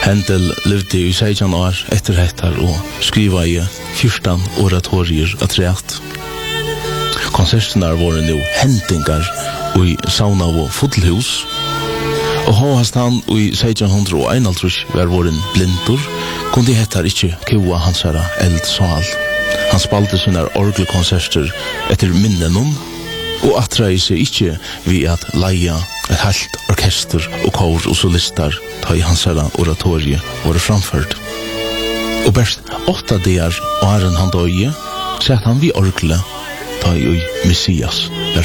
Händel levde i 16 år etter hettar og skriva i 14 oratorier at rett. Konsertene var nu hentingar i sauna og fotellhus. Og hovast han i 1631 var våren blindur, kunde hettar ikkje kua hansara eldsal. Han spalte sina orgelkonserter etter minnenum, og attrei seg ikkje vi at leia et helt orkester og kor og solistar ta i hansara oratorie var framført. Og best 8 dagar åren han døye, sett han vi orglet ta i Messias